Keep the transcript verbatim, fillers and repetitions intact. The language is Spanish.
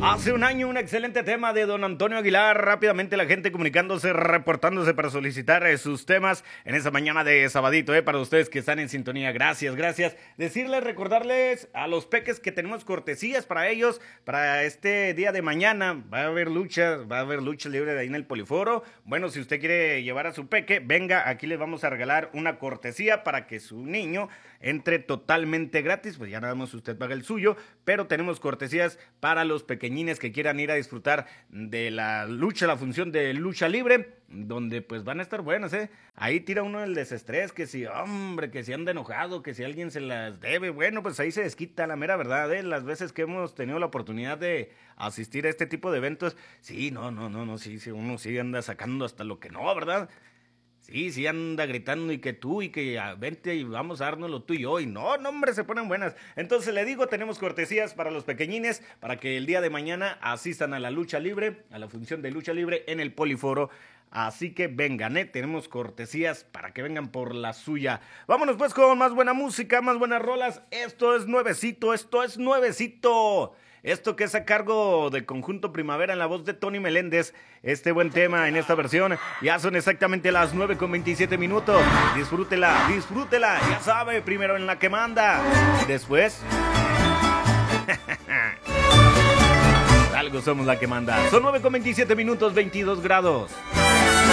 Hace un año un excelente tema de don Antonio Aguilar. Rápidamente la gente comunicándose, reportándose para solicitar eh, sus temas en esa mañana de sabadito, eh, para ustedes que están en sintonía. Gracias, gracias. Decirles, recordarles a los peques que tenemos cortesías para ellos, para este día de mañana. Va a haber lucha, va a haber lucha libre de ahí en el Poliforo. Bueno, si usted quiere llevar a su peque, venga, aquí les vamos a regalar una cortesía para que su niño entre totalmente gratis. Pues ya nada más usted paga el suyo, pero tenemos cortesías para los pequeñines que quieran ir a disfrutar de la lucha, la función de lucha libre, donde pues van a estar buenas, ¿eh? Ahí tira uno el desestrés, que si, hombre, que si anda enojado, que si alguien se las debe, bueno, pues ahí se desquita la mera verdad, ¿eh? Las veces que hemos tenido la oportunidad de asistir a este tipo de eventos, sí, no, no, no, no, sí, sí, uno sí anda sacando hasta lo que no, ¿verdad? Sí, sí anda gritando y que tú y que ah, vente y vamos a dárnoslo tú y yo. Y no, no, hombre, se ponen buenas. Entonces le digo, tenemos cortesías para los pequeñines para que el día de mañana asistan a la lucha libre, a la función de lucha libre en el Poliforo. Así que vengan, ¿eh? Tenemos cortesías para que vengan por la suya. Vámonos pues con más buena música, más buenas rolas. Esto es nuevecito, esto es nuevecito. Esto que es a cargo del Conjunto Primavera en la voz de Tony Meléndez. Este buen tema en esta versión. Ya son exactamente las nueve con veintisiete minutos. Disfrútela, disfrútela. Ya sabe, primero en la que manda. Después... algo somos la que manda. Son nueve con veintisiete minutos, veintidós grados.